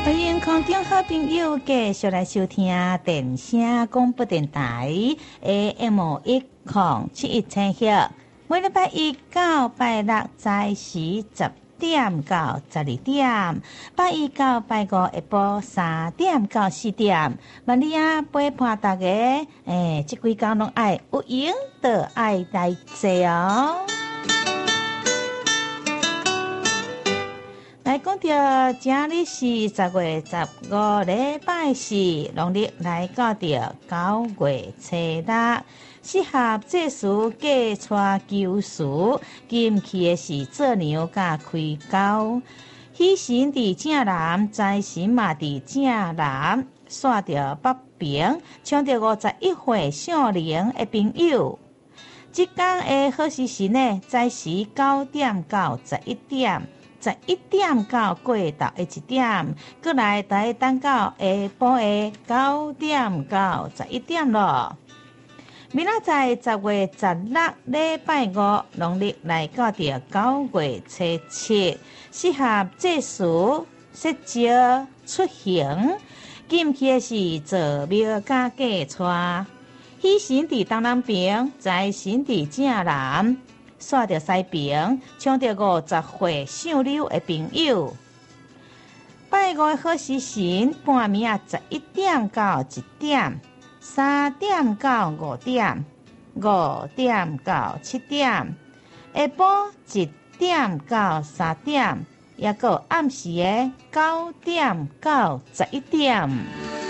欢迎空中好朋友继续来收听电声广播电台 AM1071每礼拜一到拜六早时10点到12点，拜一到拜五下晡3点到4点。万里啊陪伴大家，这几天拢爱有闲的爱来坐哦。来讲到今日是10月15礼拜四，农历来到到9月初6，适合祭祀嫁娶求事，禁忌的是做娘甲开交。喜神伫正南，财神嘛伫正南，煞着北平，抢着51岁少年的朋友。即天的好时辰呢，早时9点到11点。11点到过昼的1点，过来再等到下晡的9点到11点咯。明仔载10月16礼拜五，农历来到到9月初7，适合祭祀、设招、出行。禁忌的是做庙甲嫁娶。喜神伫东南边，财神伫正南。煞着西平，抢着50岁上流的朋友。拜五的好时辰，半暝啊11点到1点，3点到5点，5点到7点，下晡1点到3点，也个暗时的9点到11点。